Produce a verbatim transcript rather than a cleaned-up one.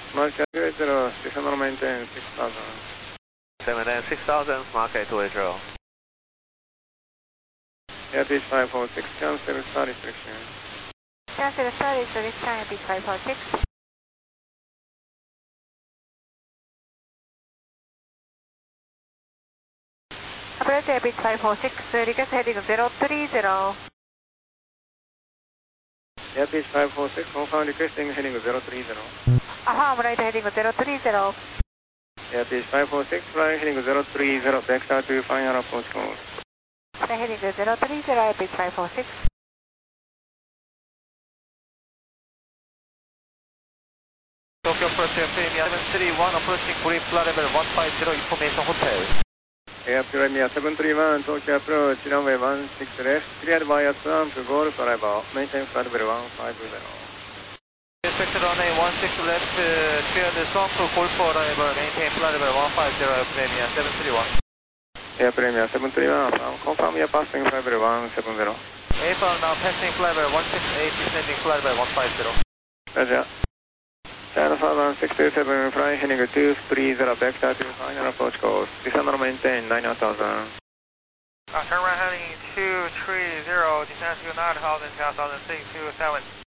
Mark eight two eight zero, descend on maintain six thousand. Maintain six thousand, Mark eight two eight zero. Airbus five four six, cancel start restriction. Cancel start restriction, Airbus five four six. Operator Airbus five four six, request heading zero three zero. Airbus five four six, confirm requesting heading zero three zero. Affirm right heading zero three zero. Airbus five four six, flying heading zero three zero, vector to final approach code. Heading zero three zero, Airbus five four six. Tokyo approach Premier seven three one, approaching green flight level one five zero, information hotel. Air Premier seven three one, Tokyo approach, runway one six left, cleared by a swamp, golf arrival, maintain flight level one five zero. Respect runway one six left, uh, cleared swamp, golf arrival, maintain flight level one five zero, Premier seven three one. Air Premier seven three one, confirm your passing flight level one seven zero. April now passing flight level one six eight, descending flight level one five zero. Roger. China Southern six two seven, flying heading two three zero, vector to final approach code. Descend on maintain nine thousand. Uh, turn right heading two three zero, descend to nine thousand, ten thousand, six two seven.